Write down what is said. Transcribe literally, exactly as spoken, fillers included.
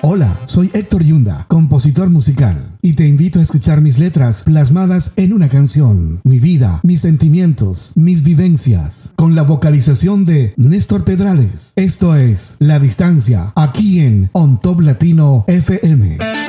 Hola, soy Héctor Yunda, compositor musical, y te invito a escuchar mis letras plasmadas en una canción, mi vida, mis sentimientos, mis vivencias, con la vocalización de Néstor Pedrales. Esto es La Distancia, aquí en On Top Latino F M.